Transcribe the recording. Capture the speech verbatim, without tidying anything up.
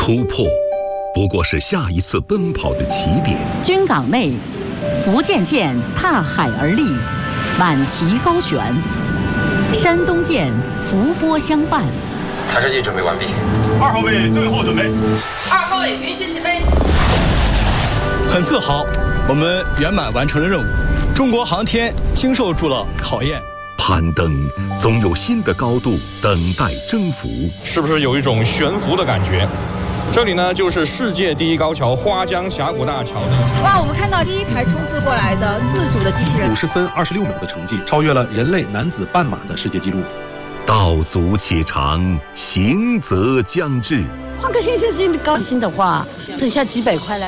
突破不过是下一次奔跑的起点。 军港内，福建舰踏海而立，满旗高悬；山东舰伏波相伴。 弹射器准备完毕。 二号位最后准备。 二号位允许起飞。 很自豪，我们圆满完成了任务。中国航天经受住了考验。 攀登总有新的高度等待征服， 是不是有一种悬浮的感觉？这里呢，就是世界第一高桥花江峡谷大桥的。 哇，我们看到第一台冲刺过来的自主的机器人， 五十分二十六秒的成绩，超越了人类男子半马的世界纪录。 道阻且长，行则将至。 换个新鲜性高兴的话，省下几百块来。